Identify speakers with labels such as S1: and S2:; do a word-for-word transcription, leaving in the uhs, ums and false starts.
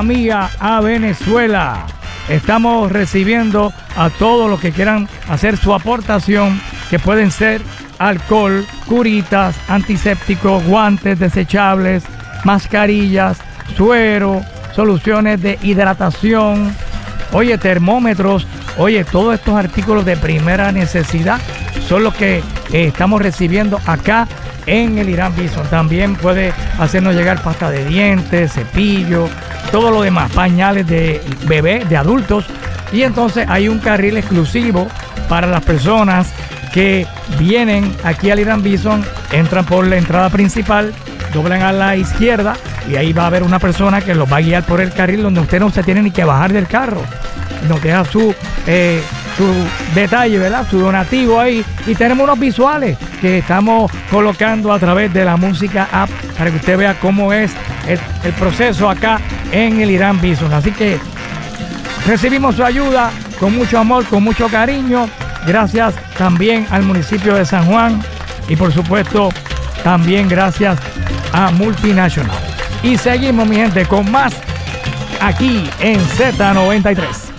S1: mía a Venezuela. Estamos recibiendo a todos los que quieran hacer su aportación, que pueden ser alcohol, curitas, antisépticos, guantes desechables, mascarillas, suero, soluciones de hidratación, oye, termómetros, oye, todos estos artículos de primera necesidad son los que eh, estamos recibiendo acá en el Irán Bison. También puede hacernos llegar pasta de dientes, cepillo, todo lo demás, pañales de bebé, de adultos. Y entonces hay un carril exclusivo para las personas que vienen aquí al Irán Bison, entran por la entrada principal, doblan a la izquierda y ahí va a haber una persona que los va a guiar por el carril donde usted no se tiene ni que bajar del carro. Nos deja su, eh, su detalle, ¿verdad? Su donativo ahí. Y tenemos unos visuales que estamos colocando a través de la música app para que usted vea cómo es el, el proceso acá en el Irán Bison. Así que recibimos su ayuda con mucho amor, con mucho cariño. Gracias también al municipio de San Juan y por supuesto también gracias a Multinational. Y seguimos, mi gente, con más aquí en Z noventa y tres.